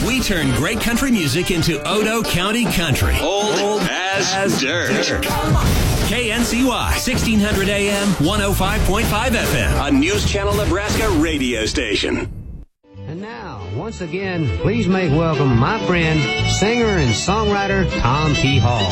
We turn great country music into Odo County country. Old as dirt. KNCY, 1600 AM, 105.5 FM. A News Channel Nebraska radio station. And now, once again, please make welcome my friend, singer and songwriter Tom T. Hall.